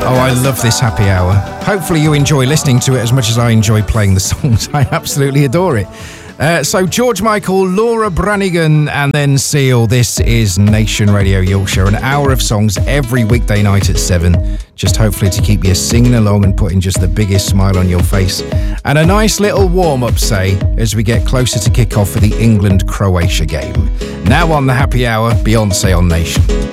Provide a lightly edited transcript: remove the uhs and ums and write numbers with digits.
Oh, I love this happy hour. Hopefully you enjoy listening to it as much as I enjoy playing the songs. I absolutely adore it. So George Michael, Laura Branigan, and then Seal. This is Nation Radio Yorkshire. An hour of songs every weekday night at 7. Just hopefully to keep you singing along and putting just the biggest smile on your face. And a nice little warm-up, say, as we get closer to kick-off for the England-Croatia game. Now on the happy hour, Beyonce on Nation.